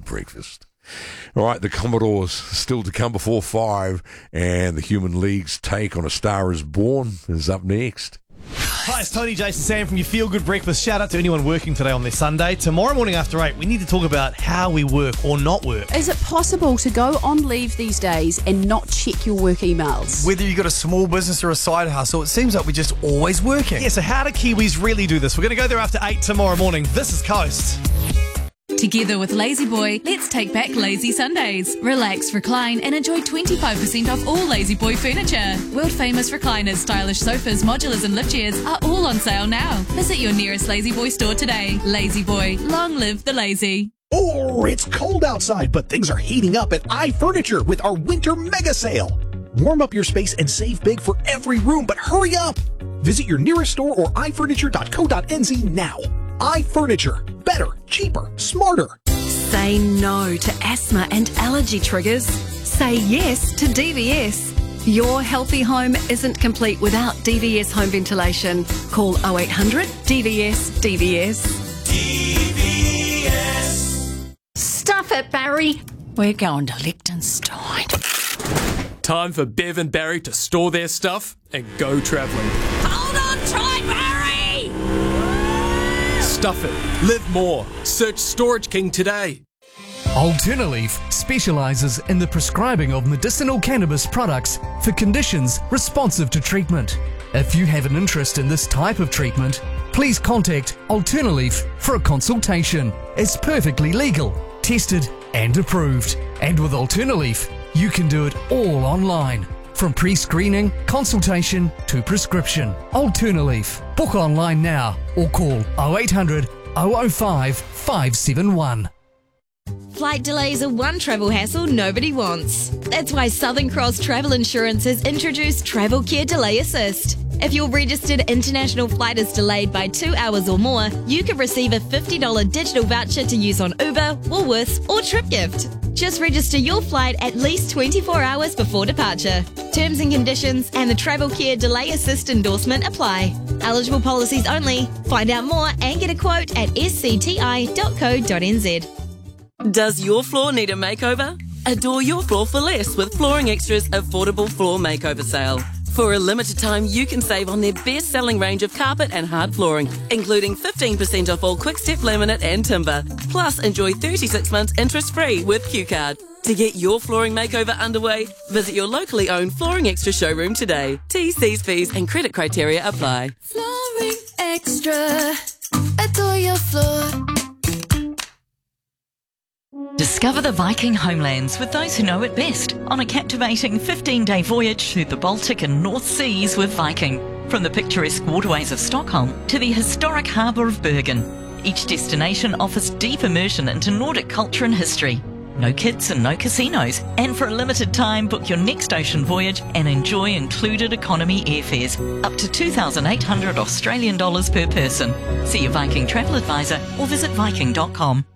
good breakfast. All right, the Commodores still to come before 5, and the Human League's take on A Star Is Born is up next. Hi, it's Tony, Jason, Sam from your Feel Good Breakfast. Shout out to anyone working today on their Sunday. Tomorrow morning after 8, we need to talk about how we work or not work. Is it possible to go on leave these days and not check your work emails? Whether you've got a small business or a side hustle, it seems like we're just always working. Yeah, so how do Kiwis really do this? We're going to go there after 8 tomorrow morning. This is Coast. Together with Lazy Boy, let's take back lazy Sundays. Relax, recline and enjoy 25% off all Lazy Boy furniture. World famous recliners, stylish sofas, modulars and lift chairs are all on sale now. Visit your nearest Lazy Boy store today. Lazy Boy, long live the lazy. Oh, it's cold outside, but things are heating up at iFurniture with our winter mega sale. Warm up your space and save big for every room, but hurry up! Visit your nearest store or ifurniture.co.nz now. iFurniture. Better, cheaper, smarter. Say no to asthma and allergy triggers. Say yes to DVS. Your healthy home isn't complete without DVS home ventilation. Call 0800 DVS DVS. DVS. Stuff it, Barry. We're going to Liechtenstein. Time for Bev and Barry to store their stuff and go travelling. Hold on tight, Barry! Stuff it. Live more. Search Storage King today. Alternaleaf specialises in the prescribing of medicinal cannabis products for conditions responsive to treatment. If you have an interest in this type of treatment, please contact Alternaleaf for a consultation. It's perfectly legal, tested and approved. And with Alternaleaf, you can do it all online. From pre-screening, consultation to prescription. Alternaleaf. Book online now or call 0800 005 571. Flight delays are one travel hassle nobody wants. That's why Southern Cross Travel Insurance has introduced Travel Care Delay Assist. If your registered international flight is delayed by 2 hours or more, you can receive a $50 digital voucher to use on Uber, Woolworths or TripGift. Just register your flight at least 24 hours before departure. Terms and conditions and the Travel Care Delay Assist endorsement apply. Eligible policies only. Find out more and get a quote at scti.co.nz. Does your floor need a makeover? Adore your floor for less with Flooring Extra's affordable floor makeover sale. For a limited time, you can save on their best-selling range of carpet and hard flooring, including 15% off all quick-step laminate and timber. Plus, enjoy 36 months interest-free with Q-Card. To get your flooring makeover underway, visit your locally owned Flooring Extra showroom today. T's, C's, fees and credit criteria apply. Flooring Extra. Adore your floor. Discover the Viking homelands with those who know it best on a captivating 15-day voyage through the Baltic and North Seas with Viking. From the picturesque waterways of Stockholm to the historic harbour of Bergen, each destination offers deep immersion into Nordic culture and history. No kids and no casinos. And for a limited time, book your next ocean voyage and enjoy included economy airfares, up to 2,800 Australian dollars per person. See your Viking travel advisor or visit viking.com.